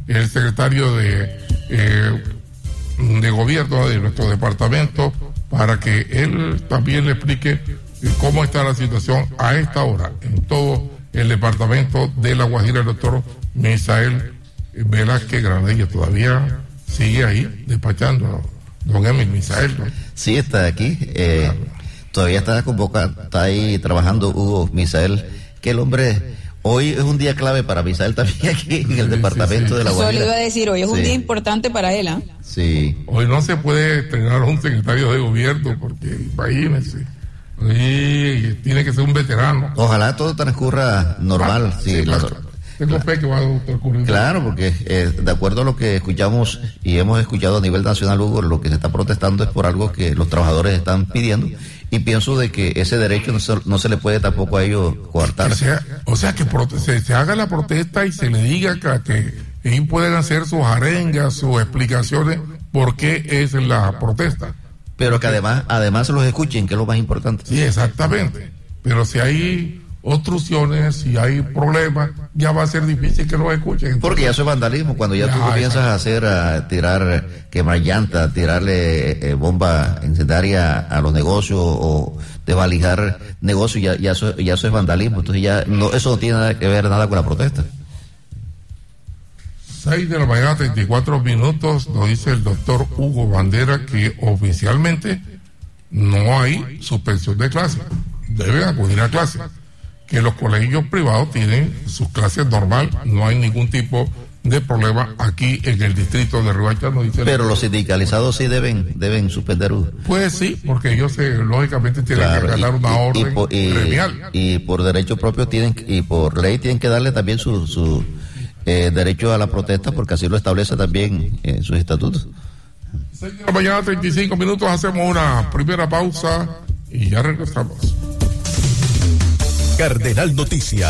el secretario de gobierno de nuestro departamento para que él también le explique cómo está la situación a esta hora en todo el departamento de La Guajira. El doctor Misael Velázquez Granadilla todavía sigue ahí despachando, don Emil Misael, ¿no? Sí, está aquí. Todavía está convocado, está ahí trabajando Hugo Misael, que el hombre, hoy es un día clave para Misael también aquí en el departamento de La Guajira. Eso le iba a decir, hoy es un día importante para él, ¿ah? Sí. Hoy no se puede estrenar un secretario de gobierno porque, imagínense, tiene que ser un veterano. Ojalá todo transcurra normal. Sí, claro. Tengo fe que va a ocurrir. Claro, porque de acuerdo a lo que escuchamos y hemos escuchado a nivel nacional, Hugo, lo que se está protestando es por algo que los trabajadores están pidiendo, y pienso de que ese derecho no se le puede tampoco a ellos coartar. Que se haga la protesta y se le diga que ellos pueden hacer sus arengas, sus explicaciones por qué es la protesta. Pero que además se los escuchen, que es lo más importante. Sí, exactamente. Pero si hay obstrucciones, si hay problemas, ya va a ser difícil que los escuchen. Entonces, porque ya eso es vandalismo, cuando ya tú comienzas a tirar, quemar llantas, tirarle bomba incendiaria a los negocios o desvalijar negocios, ya eso es vandalismo. Entonces eso no tiene nada que ver con la protesta. 6 de la mañana, 34 minutos, nos dice el doctor Hugo Bandera que oficialmente no hay suspensión de clases, deben acudir a clases, que los colegios privados tienen sus clases normal, no hay ningún tipo de problema aquí en el distrito de Riohacha, nos dice. Pero los sindicalizados sí deben suspender. Pues sí, porque ellos lógicamente tienen que ganar una orden gremial. Y por derecho propio y por ley tienen que darle también su derecho a la protesta, porque así lo establece también sus estatutos. 6 de la mañana, 35 minutos, hacemos una primera pausa y ya regresamos. Cardenal Noticias.